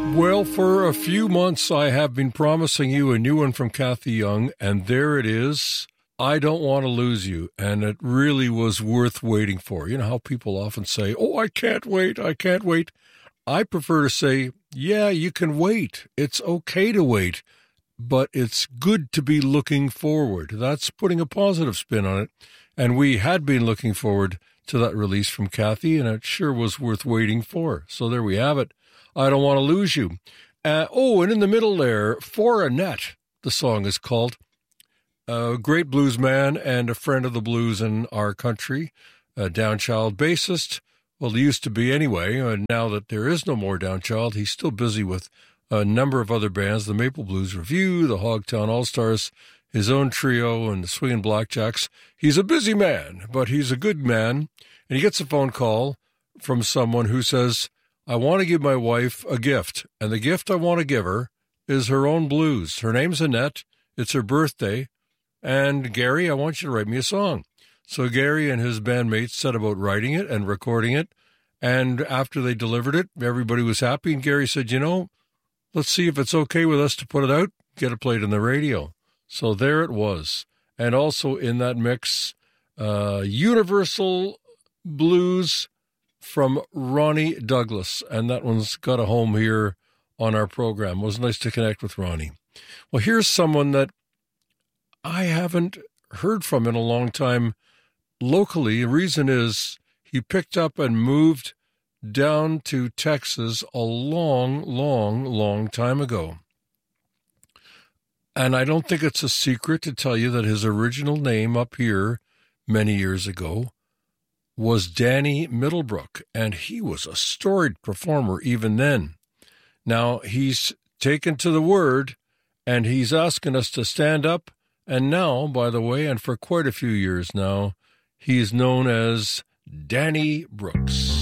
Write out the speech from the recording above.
Well, for a few months, I have been promising you a new one from Kathy Young, and there it is. I Don't Want to Lose You, and it really was worth waiting for. You know how people often say, oh, I can't wait, I can't wait. I prefer to say, yeah, you can wait. It's okay to wait, but it's good to be looking forward. That's putting a positive spin on it, and we had been looking forward to that release from Kathy, and it sure was worth waiting for. So there we have it. I Don't Want to Lose You. And in the middle there, For Annette, the song is called. A great blues man and a friend of the blues in our country, a Downchild bassist. Well, he used to be anyway, and now that there is no more Downchild, he's still busy with a number of other bands, the Maple Blues Review, the Hogtown All-Stars, his own trio, and the Swingin' Blackjacks. He's a busy man, but he's a good man, and he gets a phone call from someone who says, I want to give my wife a gift, and the gift I want to give her is her own blues. Her name's Annette. It's her birthday. And, Gary, I want you to write me a song. So Gary and his bandmates set about writing it and recording it. And after they delivered it, everybody was happy. And Gary said, let's see if it's okay with us to put it out, get it played on the radio. So there it was. And also in that mix, Universal Blues from Ronnie Douglas, and that one's got a home here on our program. It was nice to connect with Ronnie. Well, here's someone that I haven't heard from in a long time locally. The reason is he picked up and moved down to Texas a long time ago. And I don't think it's a secret to tell you that his original name up here many years ago was Danny Middlebrook, and he was a storied performer even then. Now, he's taken to the word, and he's asking us to stand up, and now, by the way, and for quite a few years now, he's known as Danny Brooks.